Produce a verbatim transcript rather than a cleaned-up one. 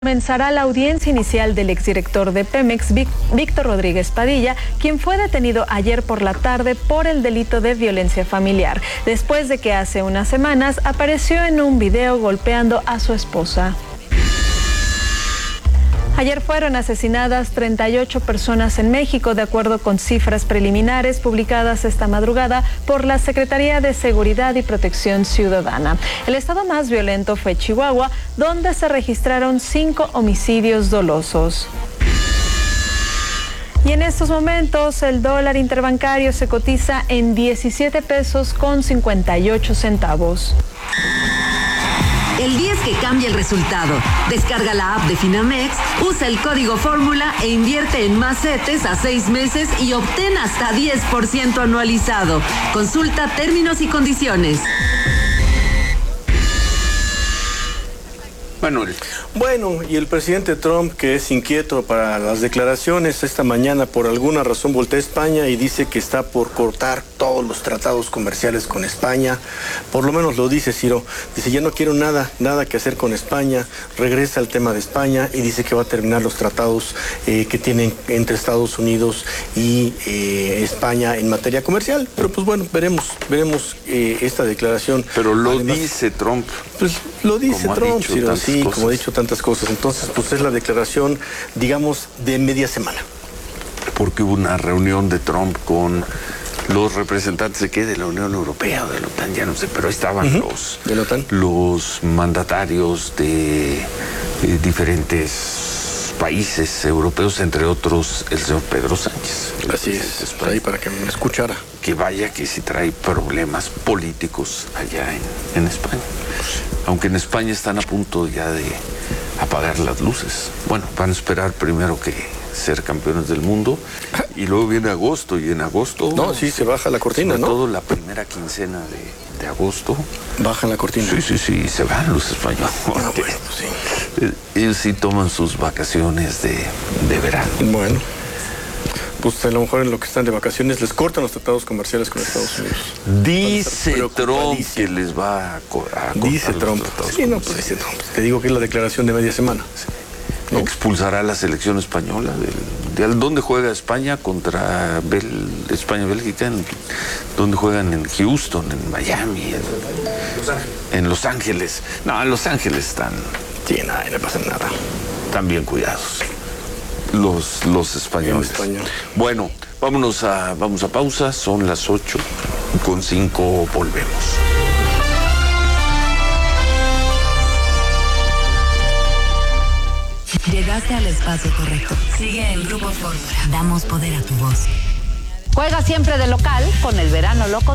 Comenzará la audiencia inicial del exdirector de Pemex, Víctor Rodríguez Padilla, quien fue detenido ayer por la tarde por el delito de violencia familiar, después de que hace unas semanas apareció en un video golpeando a su esposa. Ayer fueron asesinadas treinta y ocho personas en México, de acuerdo con cifras preliminares publicadas esta madrugada por la Secretaría de Seguridad y Protección Ciudadana. El estado más violento fue Chihuahua, donde se registraron cinco homicidios dolosos. Y en estos momentos el dólar interbancario se cotiza en diecisiete pesos con cincuenta y ocho centavos. El día es que cambia el resultado. Descarga la app de Finamex, usa el código fórmula e invierte en más CETES a seis meses y obtén hasta diez por ciento anualizado. Consulta términos y condiciones. Manuel. Bueno, y el presidente Trump, que es inquieto para las declaraciones, esta mañana por alguna razón voltea a España y dice que está por cortar todos los tratados comerciales con España. Por lo menos lo dice Ciro. Dice, ya no quiero nada, nada que hacer con España. Regresa al tema de España y dice que va a terminar los tratados eh, que tienen entre Estados Unidos y eh, España en materia comercial. Pero pues bueno, veremos, veremos eh, esta declaración. Pero lo Además, dice Trump. Pues lo dice Trump, Ciro, sí, cosas. como ha dicho tantas cosas. Entonces, pues es la declaración, digamos, de media semana. Porque hubo una reunión de Trump con los representantes de qué, de la Unión Europea o de la OTAN, ya no sé, pero estaban uh-huh. los, ¿De la OTAN? los mandatarios de, de diferentes países europeos, entre otros el señor Pedro Sánchez. Así es, es para ahí para que me escuchara. Que vaya que sí trae problemas políticos allá en, en España. Aunque en España están a punto ya de apagar las luces. Bueno, van a esperar primero que ser campeones del mundo y luego viene agosto y en agosto... No, sí, se baja la cortina, sobre ¿no? todo la primera quincena de, de agosto. Bajan la cortina. Sí, sí, sí, se van los españoles. Ah, bueno, pues sí. Ellos sí toman sus vacaciones de, de verano. Bueno. Pues a lo mejor en lo que están de vacaciones les cortan los tratados comerciales con Estados Unidos. Dice Trump que les va a, co a cortar Dice Trump. Sí, no, pues dice Trump. Te digo que es la declaración de media semana. ¿No? Expulsará a la selección española del Mundial. ¿Dónde juega España contra Bel España-Bélgica? ¿Dónde juegan? En Houston, en Miami, en Los Ángeles. En Los Ángeles. No, en Los Ángeles están... Sí, nada, no pasa nada. Están bien cuidados. Los, los españoles. Bueno, vámonos a, vamos a pausa, son las ocho con cinco, volvemos. Llegaste al espacio correcto. Sigue el Grupo Fórmula. Damos poder a tu voz. Juega siempre de local con el verano loco.